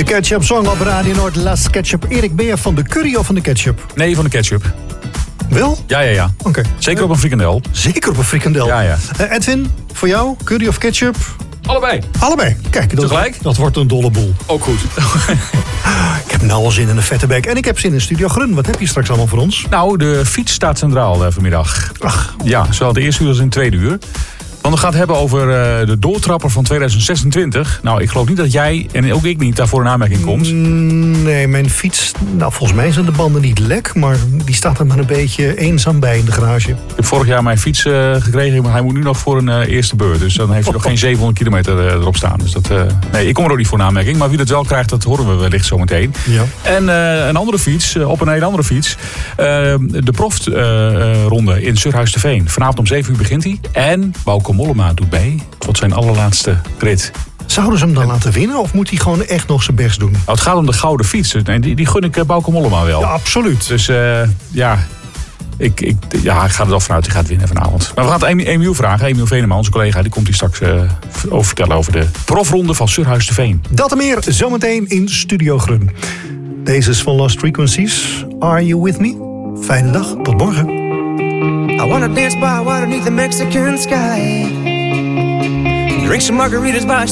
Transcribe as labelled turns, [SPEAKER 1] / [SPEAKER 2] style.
[SPEAKER 1] Ketchup Song op Radio Noord. Las Ketchup. Erik, ben je van de curry of van de ketchup?
[SPEAKER 2] Nee, van de ketchup.
[SPEAKER 1] Wel?
[SPEAKER 2] Ja.
[SPEAKER 1] Oké.
[SPEAKER 2] Zeker op een frikandel.
[SPEAKER 1] Zeker op een frikandel.
[SPEAKER 2] Ja.
[SPEAKER 1] Edwin, voor jou, curry of ketchup?
[SPEAKER 2] Allebei.
[SPEAKER 1] Kijk,
[SPEAKER 2] Tegelijk?
[SPEAKER 1] Dat wordt een dolle boel.
[SPEAKER 2] Ook goed.
[SPEAKER 1] Ik heb nou al zin in een vette bek. En ik heb zin in Studio Grun. Wat heb je straks allemaal voor ons?
[SPEAKER 2] Nou, de fiets staat centraal vanmiddag.
[SPEAKER 1] Ach.
[SPEAKER 2] Ja, zowel de eerste uur als in de tweede uur. Want we gaan het hebben over de doortrapper van 2026. Nou, ik geloof niet dat jij en ook ik niet daarvoor in aanmerking komt.
[SPEAKER 1] Nee, mijn fiets... Nou, volgens mij zijn de banden niet lek. Maar die staat er maar een beetje eenzaam bij in de garage.
[SPEAKER 2] Ik heb vorig jaar mijn fiets gekregen, maar hij moet nu nog voor een eerste beurt. Dus dan heeft hij nog geen 700 kilometer erop staan. Dus nee, ik kom er ook niet voor in aanmerking. Maar wie dat wel krijgt, dat horen we wellicht zo meteen.
[SPEAKER 1] Ja.
[SPEAKER 2] En een andere fiets, op een hele andere fiets. De profronde in Surhuis te Veen. Vanavond om 7 uur begint hij. En Bauke Mollema doet mee tot zijn allerlaatste rit.
[SPEAKER 1] Zouden ze hem dan laten winnen? Of moet hij gewoon echt nog zijn best doen?
[SPEAKER 2] Nou, het gaat om de gouden fiets. En die gun ik Bauke Mollema wel.
[SPEAKER 1] Ja, absoluut.
[SPEAKER 2] Dus ik ga er wel vanuit, hij gaat winnen vanavond. Maar we gaan het Emiel vragen. Emiel Venema, onze collega, die komt hier straks over vertellen over de profronde van Surhuis te Veen.
[SPEAKER 1] Dat en meer zometeen in Studio Grun. Deze is van Lost Frequencies. Are you with me? Fijne dag, tot morgen.
[SPEAKER 3] I wanna dance by water beneath the Mexican sky. Drink some margaritas by